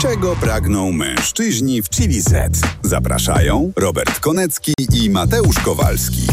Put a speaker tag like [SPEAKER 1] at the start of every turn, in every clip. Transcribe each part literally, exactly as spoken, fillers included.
[SPEAKER 1] Czego pragną mężczyźni w Chili Z? Zapraszają Robert Konecki i Mateusz Kowalski.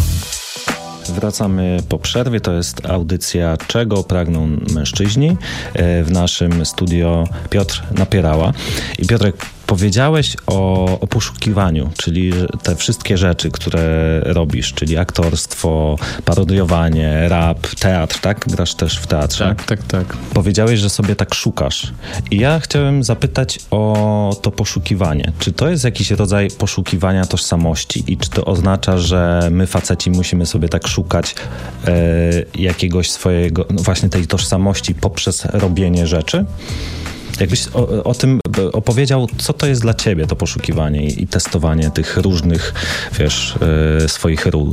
[SPEAKER 2] Wracamy po przerwie. To jest audycja Czego pragną mężczyźni. W naszym studio Piotr Napierała. I Piotrek, powiedziałeś o, o poszukiwaniu, czyli te wszystkie rzeczy, które robisz, czyli aktorstwo, parodiowanie, rap, teatr, tak? Grasz też w teatrze.
[SPEAKER 3] Tak, tak, tak.
[SPEAKER 2] Powiedziałeś, że sobie tak szukasz. I ja chciałem zapytać o to poszukiwanie. Czy to jest jakiś rodzaj poszukiwania tożsamości i czy to oznacza, że my faceci musimy sobie tak szukać e, jakiegoś swojego, no właśnie tej tożsamości poprzez robienie rzeczy? Jakbyś o, o tym opowiedział, co to jest dla ciebie to poszukiwanie i, i testowanie tych różnych, wiesz, yy, swoich ról.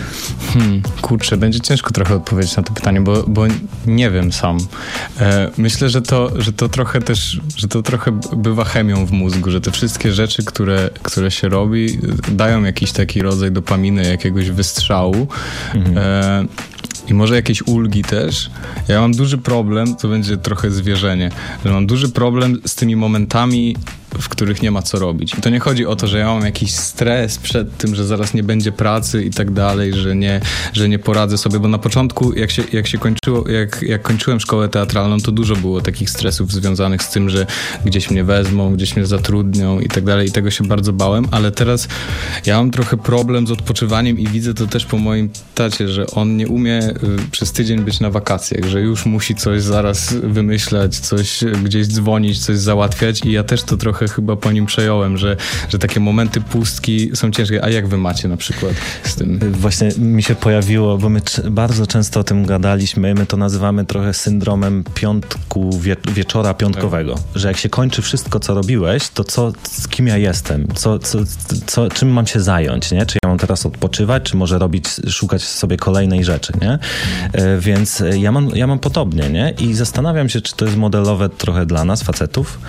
[SPEAKER 3] Hmm, kurczę, będzie ciężko trochę odpowiedzieć na to pytanie, bo, bo nie wiem sam. E, myślę, że to, że to trochę też, że to trochę bywa chemią w mózgu, że te wszystkie rzeczy, które, które się robi, dają jakiś taki rodzaj dopaminy, jakiegoś wystrzału. Mhm. E, I może jakieś ulgi też. Ja mam duży problem, to będzie trochę zwierzenie, że mam duży problem z tymi momentami, w których nie ma co robić. I to nie chodzi o to, że ja mam jakiś stres przed tym, że zaraz nie będzie pracy i tak dalej, że nie, że nie poradzę sobie, bo na początku, jak się, jak się kończyło, jak, jak kończyłem szkołę teatralną, to dużo było takich stresów związanych z tym, że gdzieś mnie wezmą, gdzieś mnie zatrudnią i tak dalej i tego się bardzo bałem, ale teraz ja mam trochę problem z odpoczywaniem i widzę to też po moim tacie, że on nie umie y, przez tydzień być na wakacjach, że już musi coś zaraz wymyślać, coś gdzieś dzwonić, coś załatwiać i ja też to trochę chyba po nim przejąłem, że, że takie momenty pustki są ciężkie. A jak wy macie na przykład z tym?
[SPEAKER 2] Właśnie mi się pojawiło, bo my c- bardzo często o tym gadaliśmy, my to nazywamy trochę syndromem piątku, wie- wieczora piątkowego, tak. Że jak się kończy wszystko, co robiłeś, to co, z kim ja jestem? Co, co, co, czym mam się zająć, nie? Czy ja mam teraz odpoczywać, czy może robić, szukać sobie kolejnej rzeczy, nie? E, więc ja mam, ja mam podobnie, nie? I zastanawiam się, czy to jest modelowe trochę dla nas, facetów.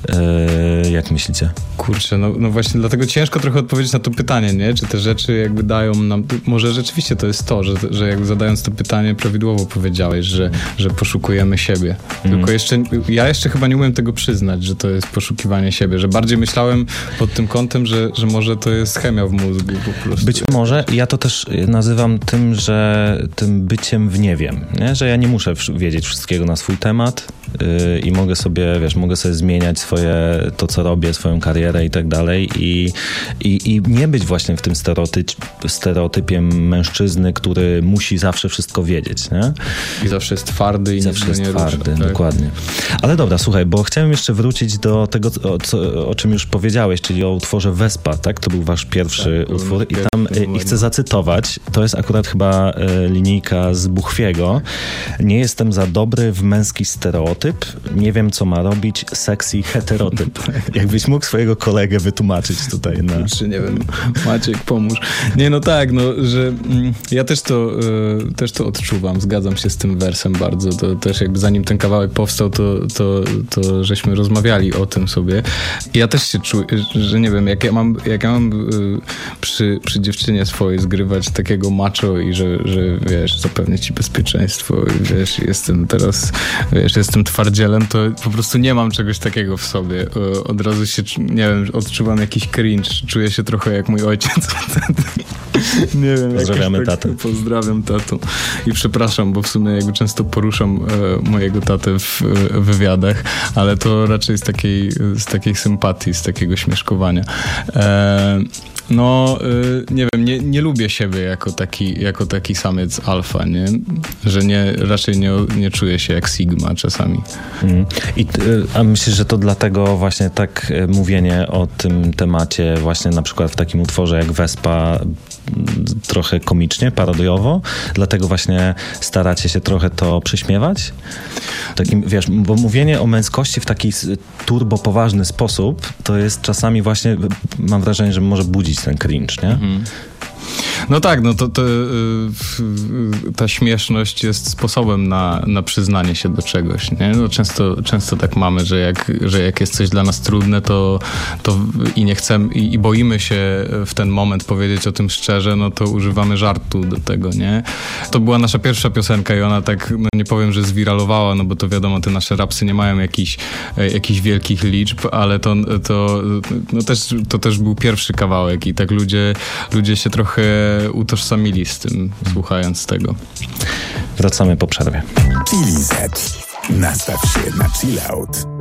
[SPEAKER 2] E, Jak myślicie?
[SPEAKER 3] Kurczę, no, no właśnie dlatego ciężko trochę odpowiedzieć na to pytanie, nie? Czy te rzeczy jakby dają nam... Może rzeczywiście to jest to, że, że jakby zadając to pytanie prawidłowo powiedziałeś, że, że poszukujemy siebie. Mm. Tylko jeszcze... Ja jeszcze chyba nie umiem tego przyznać, że to jest poszukiwanie siebie, że bardziej myślałem pod tym kątem, że, że może to jest chemia w mózgu po prostu.
[SPEAKER 2] Być może. Ja to też nazywam tym, że tym byciem w nie wiem, nie? Że ja nie muszę wiedzieć wszystkiego na swój temat yy, i mogę sobie, wiesz, mogę sobie zmieniać swoje, to co robię, swoją karierę i tak dalej i, i, i nie być właśnie w tym stereotyp, stereotypiem mężczyzny, który musi zawsze wszystko wiedzieć, nie?
[SPEAKER 3] I zawsze jest twardy i
[SPEAKER 2] zawsze
[SPEAKER 3] nic go
[SPEAKER 2] jest
[SPEAKER 3] nie
[SPEAKER 2] twardy,
[SPEAKER 3] rusza, tak?
[SPEAKER 2] Dokładnie. Ale dobra, słuchaj, bo chciałem jeszcze wrócić do tego, o, co, o czym już powiedziałeś, czyli o utworze Wespa, tak? To był wasz pierwszy tak, utwór i tam i chcę zacytować, to jest akurat chyba e, linijka z Buchwiego. Nie jestem za dobry w męski stereotyp, nie wiem co ma robić sexy heterotyp. Jakbyś mógł swojego kolegę wytłumaczyć tutaj na...
[SPEAKER 3] Czy nie wiem, Maciek, pomóż. Nie, no tak, no, że mm, ja też to, y, też to odczuwam, zgadzam się z tym wersem bardzo, to też jakby zanim ten kawałek powstał, to, to, to żeśmy rozmawiali o tym sobie. I ja też się czuję, że nie wiem, jak ja mam, jak ja mam y, przy, przy dziewczynie swojej zgrywać takiego macho i że, że wiesz, zapewnię ci bezpieczeństwo i wiesz, jestem teraz, wiesz, jestem twardzielem, to po prostu nie mam czegoś takiego w sobie. Y, od razu się, nie wiem, odczuwam jakiś cringe, czuję się trochę jak mój ojciec. Nie wiem.
[SPEAKER 2] Pozdrawiamy
[SPEAKER 3] tak,
[SPEAKER 2] tatę.
[SPEAKER 3] Pozdrawiam tatę. I przepraszam, bo w sumie jakby często poruszam e, mojego tatę w e, wywiadach, ale to raczej z takiej, z takiej sympatii, z takiego śmieszkowania. E, no, e, nie wiem, nie, nie lubię siebie jako taki, jako taki samiec alfa, nie? Że nie, raczej nie, nie czuję się jak Sigma czasami.
[SPEAKER 2] Mm. I, a myślisz, że to dlatego właśnie tak mówienie o tym temacie właśnie na przykład w takim utworze jak Wespa trochę komicznie, parodiowo, dlatego właśnie staracie się trochę to prześmiewać? Takim, wiesz, bo mówienie o męskości w taki turbo poważny sposób, to jest czasami właśnie, mam wrażenie, że może budzić ten cringe, nie? Mhm.
[SPEAKER 3] No tak, no to, to yy, ta śmieszność jest sposobem na, na przyznanie się do czegoś, nie? No często, często tak mamy, że jak, że jak jest coś dla nas trudne, to, to i nie chcemy, i, i boimy się w ten moment powiedzieć o tym szczerze, no to używamy żartu do tego, nie? To była nasza pierwsza piosenka i ona tak, no nie powiem, że zwiralowała, no bo to wiadomo, te nasze rapsy nie mają jakichś, jakichś wielkich liczb, ale to, to, no też, to też był pierwszy kawałek i tak ludzie, ludzie się trochę utożsamili z tym, słuchając tego.
[SPEAKER 2] Wracamy po przerwie.
[SPEAKER 1] Chili Z. Nastaw się na chill out.